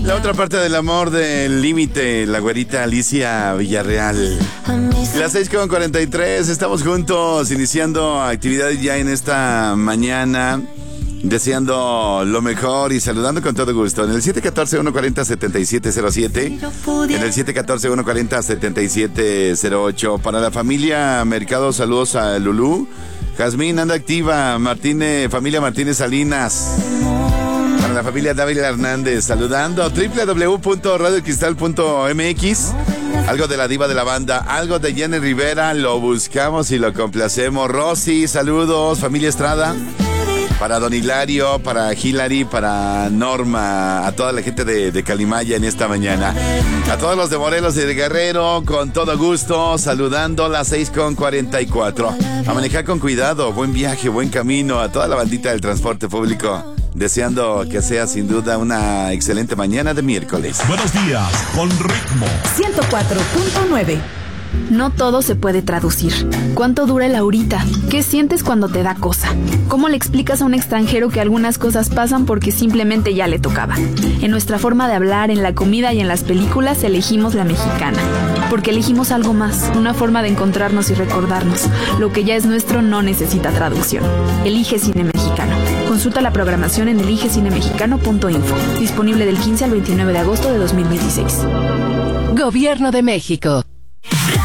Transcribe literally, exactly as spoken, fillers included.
La otra parte del amor del límite, la güerita Alicia Villarreal. Las seis con cuarenta y tres, estamos juntos, iniciando actividades ya en esta mañana, deseando lo mejor y saludando con todo gusto. En el siete uno cuatro, uno cuatro cero, siete siete cero siete, en el siete uno cuatro, uno cuatro cero, siete siete cero ocho. Para la familia Mercado, saludos a Lulú. Jazmín anda activa, Martínez, familia Martínez Salinas. Para la familia Dávila Hernández, saludando. doble u doble u doble u punto radio cristal punto m x. Algo de la diva de la banda, algo de Jenny Rivera, lo buscamos y lo complacemos. Rosy, saludos. Familia Estrada. Para Don Hilario, para Hilary, para Norma, a toda la gente de, de Calimaya en esta mañana. A todos los de Morelos y de Guerrero, con todo gusto, saludando las seis con cuarenta y cuatro. A manejar con cuidado, buen viaje, buen camino. A toda la bandita del transporte público, deseando que sea sin duda una excelente mañana de miércoles. Buenos días, con ritmo. ciento cuatro punto nueve. No todo se puede traducir. ¿Cuánto dura el ahorita? ¿Qué sientes cuando te da cosa? ¿Cómo le explicas a un extranjero que algunas cosas pasan porque simplemente ya le tocaba? En nuestra forma de hablar, en la comida y en las películas elegimos la mexicana. Porque elegimos algo más, una forma de encontrarnos y recordarnos. Lo que ya es nuestro no necesita traducción. Elige Cine Mexicano. Consulta la programación en elige cine mexicano punto info. Disponible del quince al veintinueve de agosto de dos mil dieciséis. Gobierno de México.